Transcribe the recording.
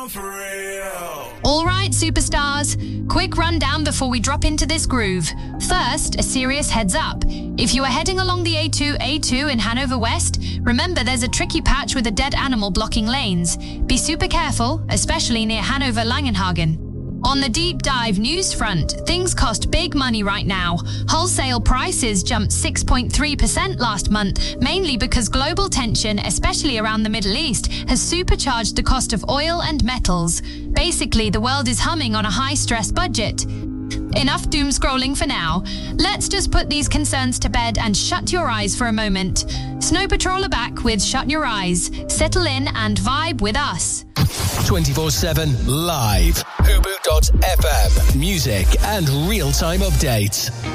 down for real. All right, superstars. Quick rundown before we drop into this groove. First, a serious heads up. If you are heading along the A2 in Hanover West, remember there's a tricky patch with a dead animal blocking lanes. Be super careful, especially near Hanover Langenhagen. On the deep dive news front, things cost big money right now. Wholesale prices jumped 6.3% last month, mainly because global tension, especially around the Middle East, has supercharged the cost of oil and metals. Basically, the world is humming on a high-stress budget. Enough doom scrolling for now. Let's just put these concerns to bed and shut your eyes for a moment. Snow Patrol are back with Shut Your Eyes. Settle in and vibe with us. 24/7 live. Hubu.fm. Music and real-time updates.